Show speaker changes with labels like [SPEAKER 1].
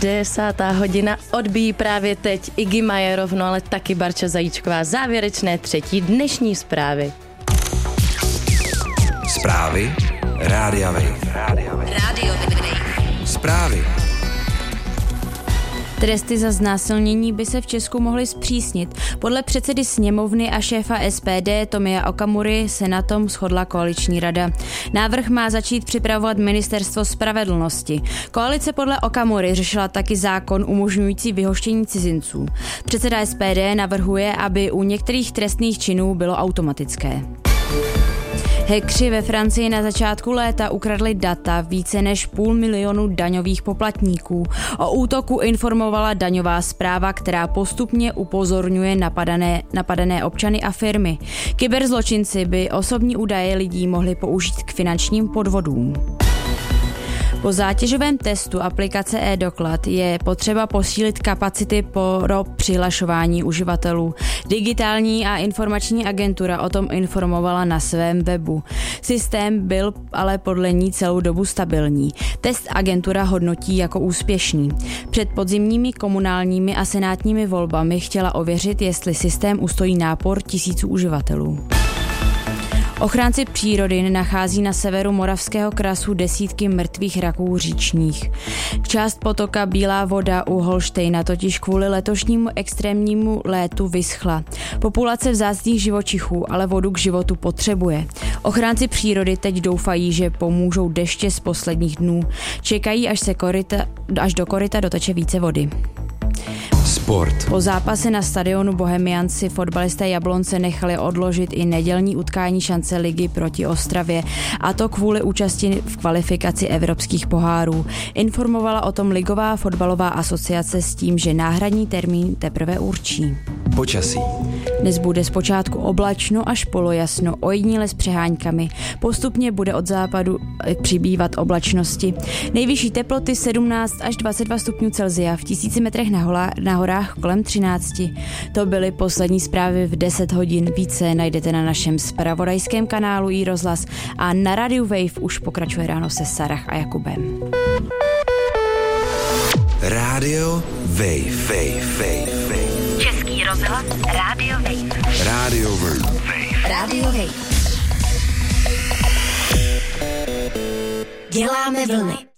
[SPEAKER 1] 10:00 odbíjí právě teď Iggy Majerov, no ale taky Barča Zajíčková. Závěrečné 3. dnešní zprávy.
[SPEAKER 2] Zprávy Rádia Wave. Zprávy.
[SPEAKER 3] Tresty za znásilnění by se v Česku mohly zpřísnit. Podle předsedy sněmovny a šéfa SPD Tomia Okamury se na tom shodla koaliční rada. Návrh má začít připravovat Ministerstvo spravedlnosti. Koalice podle Okamury řešila taky zákon umožňující vyhoštění cizinců. Předseda SPD navrhuje, aby u některých trestných činů bylo automatické. Hackři ve Francii na začátku léta ukradli data více než 500 000 daňových poplatníků. O útoku informovala daňová správa, která postupně upozorňuje napadené občany a firmy. Kyberzločinci by osobní údaje lidí mohli použít k finančním podvodům. Po zátěžovém testu aplikace e-doklad je potřeba posílit kapacity pro přihlašování uživatelů. Digitální a informační agentura o tom informovala na svém webu. Systém byl ale podle ní celou dobu stabilní. Test agentura hodnotí jako úspěšný. Před podzimními komunálními a senátními volbami chtěla ověřit, jestli systém ustojí nápor tisíců uživatelů. Ochránci přírody nachází na severu Moravského krasu desítky mrtvých raků říčních. Část potoka Bílá voda u Holštejna totiž kvůli letošnímu extrémnímu létu vyschla. Populace vzácných živočichů ale vodu k životu potřebuje. Ochránci přírody teď doufají, že pomůžou deště z posledních dnů. Čekají, až do koryta doteče více vody.
[SPEAKER 2] Sport.
[SPEAKER 3] Po zápase na stadionu Bohemians si fotbalisté Jablonce nechali odložit i nedělní utkání šance ligy proti Ostravě, a to kvůli účasti v kvalifikaci evropských pohárů. Informovala o tom Ligová fotbalová asociace s tím, že náhradní termín teprve určí.
[SPEAKER 2] Počasí.
[SPEAKER 3] Dnes bude zpočátku oblačno až polojasno, ojediněle s přehánkami. Postupně bude od západu přibývat oblačnosti. Nejvyšší teploty 17 až 22 stupňů Celsia, v 1000 metrech na horách kolem 13. To byly poslední zprávy v 10 hodin. Více najdete na našem zpravodajském kanálu iRozhlas a na Radio Wave už pokračuje ráno se Sarah a Jakubem.
[SPEAKER 2] Radio Wave.
[SPEAKER 4] Český rozhlas Radio Wave.
[SPEAKER 2] Radio Wave.
[SPEAKER 4] Radio Wave. Děláme vlny.